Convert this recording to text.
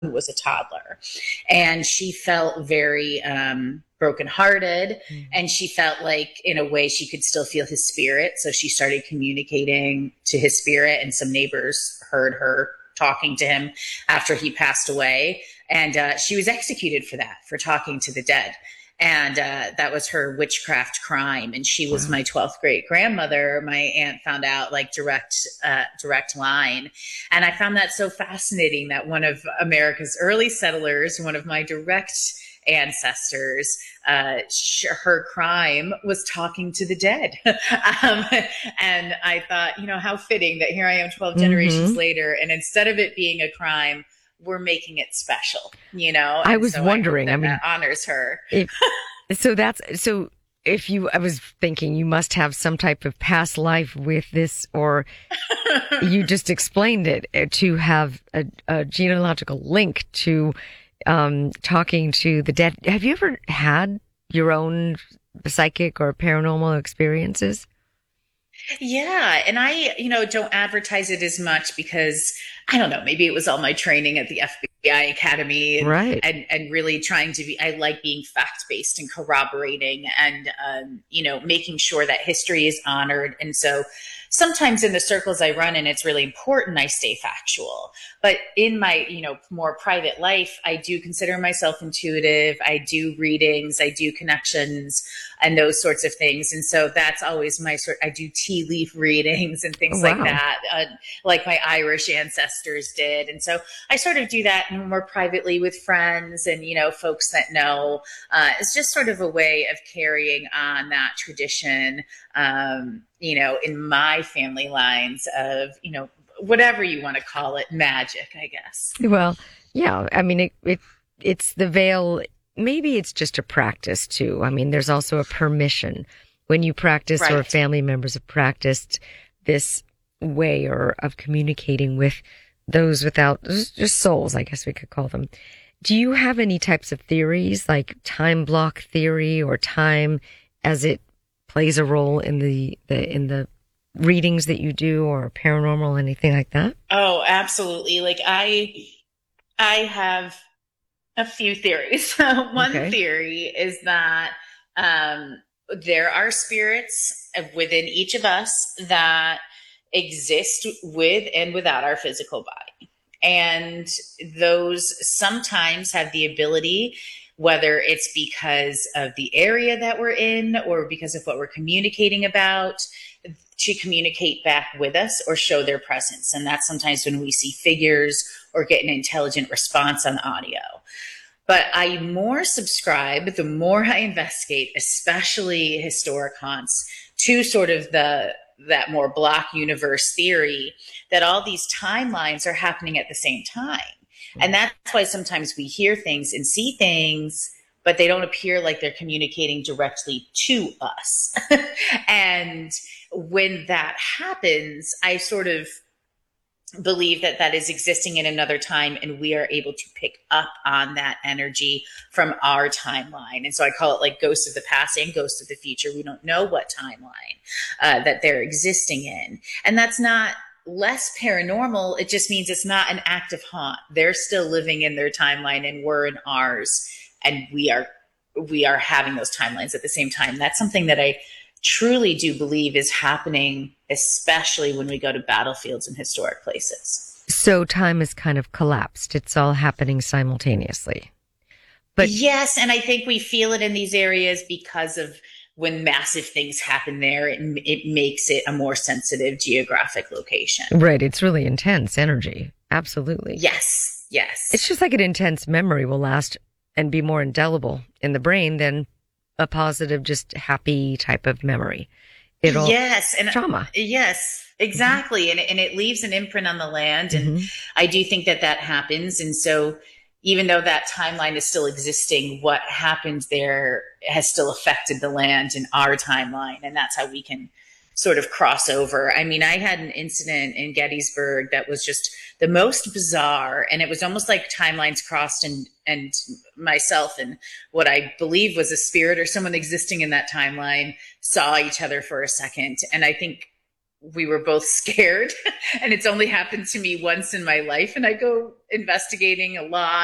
was a toddler, and she felt very brokenhearted, and she felt like in a way she could still feel his spirit. So she started communicating to his spirit, and some neighbors heard her talking to him after he passed away, and she was executed for that, for talking to the dead. And that was her witchcraft crime. And she was my 12th great grandmother. My aunt found out, like, direct line. And I found that so fascinating that one of America's early settlers, one of my direct ancestors, her crime was talking to the dead. And I thought, how fitting that here I am 12 generations later, and instead of it being a crime, we're making it special, I was wondering, that honors her. I was thinking you must have some type of past life with this, or you just explained it to have a genealogical link to talking to the dead. Have you ever had your own psychic or paranormal experiences? Yeah. And I, don't advertise it as much because I don't know, maybe it was all my training at the FBI Academy, and, right. and really trying to I like being fact-based and corroborating and, making sure that history is honored. And so sometimes in the circles I run in, it's really important I stay factual. But in my, more private life, I do consider myself intuitive. I do readings, I do connections and those sorts of things. And so that's always I do tea leaf readings and things like that, like my Irish ancestors did. And so I sort of do that more privately with friends and, folks that know. It's just sort of a way of carrying on that tradition, in my family lines of, whatever you want to call it, magic, I guess. Well, yeah. I mean, it's the veil. Maybe it's just a practice too. I mean, there's also a permission when you practice, right, or family members have practiced this way or of communicating with those without just souls, I guess we could call them. Do you have any types of theories, like time block theory or time as it plays a role in the readings that you do, or paranormal, anything like that? Oh, absolutely. Like I have a few theories. One theory is that there are spirits within each of us that exist with and without our physical body. And those sometimes have the ability, whether it's because of the area that we're in or because of what we're communicating about, to communicate back with us or show their presence. And that's sometimes when we see figures or get an intelligent response on audio. But I more subscribe, the more I investigate, especially historic haunts, to sort of that more block universe theory that all these timelines are happening at the same time. And that's why sometimes we hear things and see things, but they don't appear like they're communicating directly to us. And when that happens, I sort of believe that that is existing in another time, and we are able to pick up on that energy from our timeline. And so I call it like ghosts of the past and ghosts of the future. We don't know what timeline that they're existing in. And that's not less paranormal. It just means it's not an active haunt. They're still living in their timeline and we're in ours. And we are having those timelines at the same time. That's something that I truly do believe is happening, especially when we go to battlefields and historic places. So time has kind of collapsed. It's all happening simultaneously. But yes, and I think we feel it in these areas because of when massive things happen there, it makes it a more sensitive geographic location. Right. It's really intense energy. Absolutely. Yes. Yes. It's just like an intense memory will last and be more indelible in the brain than a positive, just happy type of memory. Yes. And trauma. Yes, exactly. Mm-hmm. And it leaves an imprint on the land. And mm-hmm. I do think that happens. And so even though that timeline is still existing, what happened there has still affected the land in our timeline. And that's how we can sort of cross over. I mean, I had an incident in Gettysburg that was just the most bizarre, and it was almost like timelines crossed, and myself and what I believe was a spirit or someone existing in that timeline saw each other for a second. And I think we were both scared and it's only happened to me once in my life, and I go investigating a lot